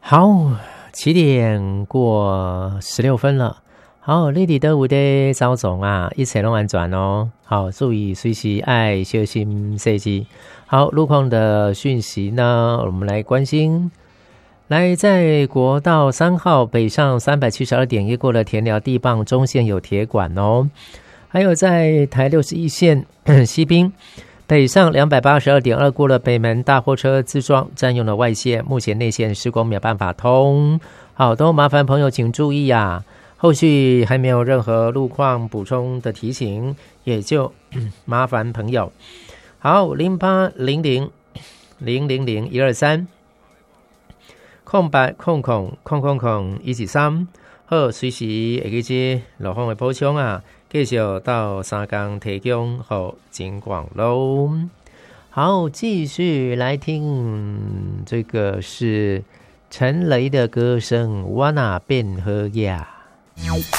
好，7:16了。好，你伫倒有在走总啊，一切拢安全哦。好，注意随时爱小心设计。好，路况的讯息呢，我们来关心。来，在国道3号北上372.1过了田寮地磅中线有铁管哦。还有在台61线西滨北上282.2过了北门大货车自撞占用了外线，目前内线施工没有办法通。好，都麻烦朋友请注意啊。后续还没有任何路况补充的提醒，也就麻烦朋友。好，0800000123空白空123，好，随时会记这路况的补充啊，继续到三江提供好景广喽。好，继续来听这个是陈雷的歌声，我那变好呀。